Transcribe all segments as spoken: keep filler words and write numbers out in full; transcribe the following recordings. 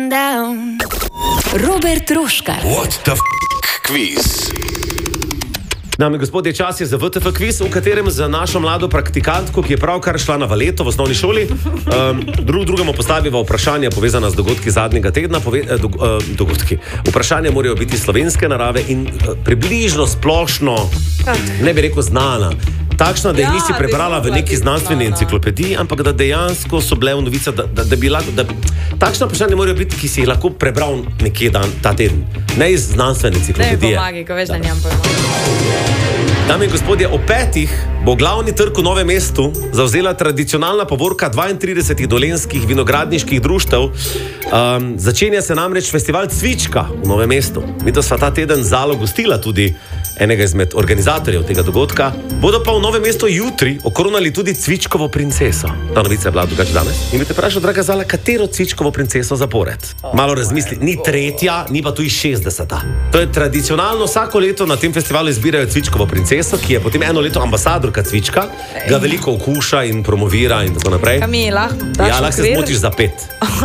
down. Robert Roškar. What the f*** quiz? Dame in gospodje, čas je za V T F kviz, v katerem za našo mlado praktikantko, ki je pravkar šla na valeto v osnovni šoli, um, drug drugemu postaviva vprašanja povezana z dogodki zadnjega tedna. Pove, eh, do, eh, dogodki. Vprašanja morajo biti slovenske narave in eh, približno splošno, ne bi rekel znana. Takšna, da jih nisi prebrala v neki znanstveni enciklopediji, ampak da dejansko so bile v novicah, da, da, da bi lahko... Da, takšna vprašanja morajo biti, ki si jih lahko prebral nekje dan, ta teden. Ne iz znanstvene enciklopedije. Ne pomagi, ko veš, da njam pojma. Dame in gospodje, o petih bo glavni trg v Novem mestu zavzela tradicionalna povorka dvaintridesetih dolenjskih vinogradniških društev. Um, začenja se namreč festival Cvička v Novem mestu. Mi to sva ta teden Zalo gostila tudi enega izmed organizatorjev tega dogodka. Bodo pa v Novem mestu jutri okronali tudi Cvičkovo princeso. Ta novica je bila drugače danes. In bi te vprašal, draga Zala, katero Cvičkovo princeso zapored? Malo razmisli, ni tretja, ni pa tu iz šestdeseta. To je tradicionalno, vsako leto na tem festivalu izbirajo Cvičkovo princeso, ki je potem eno leto ambasadorka Cvička, ga veliko okuša in promovira in tako naprej. Kamila, ja, lahko se zmotiš za pet.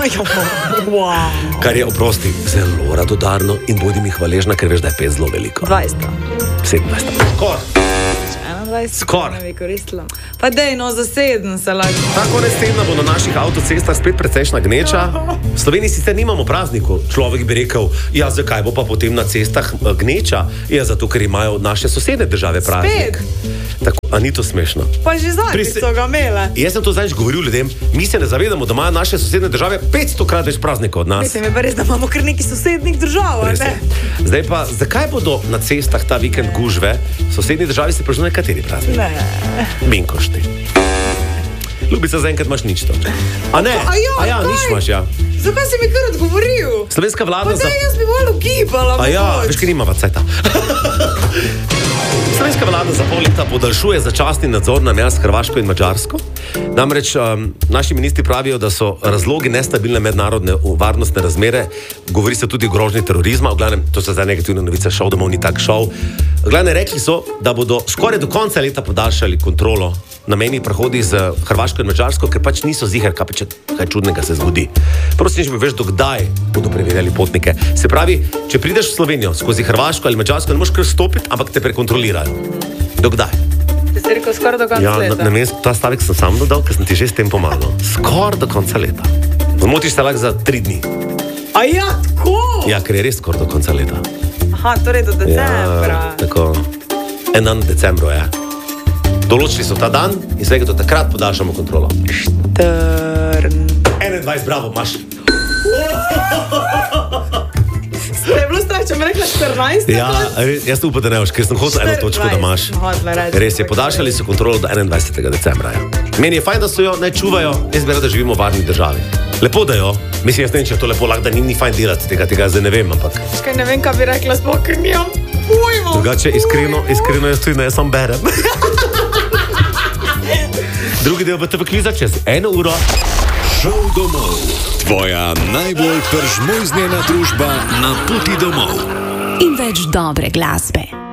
Wow. Kar je, oprosti, zelo radodarno in bodi mi hvaležna, ker veš, da je pet zelo veliko. dvajset. sedemnajst. Skor. enaindvajset. Skor. Ne bi koristila. Pa dej, no, za sedem se lahko. Ta konec tedna bo na naših avtocestah spet precejšna gneča. V Sloveniji sicer nimamo praznikov. Človek bi rekel, ja, zakaj bo pa potem na cestah gneča? Ja, zato, ker imajo naše sosedne države praznik. Tako, a ni to smešno? Pa že zadnjič so ga imele. Jaz sem to zadnjič govoril ljudem, mi se ne zavedamo, da imajo naše sosedne države petsto krat več praznikov od nas. Mislim, je pa res, da imamo kar nekaj sosednih držav, ne? Zdaj pa, zakaj bodo na cestah ta vikend gužve? V sosednji državi se pražnuje kateri praznik? Ne. Binkošti. Ljubica, zaenkrat imaš nič točk. A ne? A ja, A ja, nič imaš, ja. Zakaj si mi kar odgovoril? Slovenska vlada Pa za... daj, jaz bi malo gibala. A ja, mogoče. veš, kaj nimava cajta. Slovenska vlada za pol leta podaljšuje začasni nadzor na mejah s Hrvaško in Madžarsko. Namreč um, naši ministri pravijo, da so razlogi nestabilne mednarodne varnostne razmere, govori se tudi o grožnji terorizma, v glavnem, to so zdaj negativne novice, šov domov ni tak šov. V glavnem, rekli so, da bodo skoraj do konca leta podaljšali kontrolo na mejnih prehodih z Hrvaško in Madžarsko, ker pač niso ziher, kaj, če, kaj čudnega se zgodi. Prosim, če bi veš, dokdaj bodo preverjali potnike. Se pravi, če prideš v Slovenijo skozi Hrvaško ali Madžarsko, ne moreš kar stopiti, ampak te prekontrolirajo. Dokdaj? Ti si rekel skoraj do konca ja, leta. Na, na meni ta stavek sem sam dodal, ker sem ti že s tem pomagal. Skoraj do konca leta. Zmotiš se lahko za tri dni. A ja, tako? Ja, ker je res skoraj do konca leta. Aha, torej do decembra. Ja, tako. En dan v decembru, ja. Določili so ta dan in svega do takrat podaljšamo kontrolo. Štrn. enaindvajset, bravo, imaš. Ste je bilo strah, če mi rekla štirinajst? Ja, jaz upam, da ne boš, ker sem hotel eno točko, da imaš. Res je, podaljšali so kontrolo do enaindvajsetega decembra. Ja. Meni je fajn, da so jo, naj čuvajo, jaz bi rad, da živimo v varni državi. Lepo, da jo, mislim, jaz ne vem, če je to lepo, lahko, da ni, ni fajn delati tega, tega zdaj ne vem, ampak... Škaj ne vem, kaj bi rekla, sploh, ker nimam pojma. Drugače, iskreno, iskreno jaz tudi ne, jaz sam berem. Drugi del V T V kviza čez eno uro. Šov domov. Tvoja najbolj pržmojznjena družba na poti domov. In več dobre glasbe.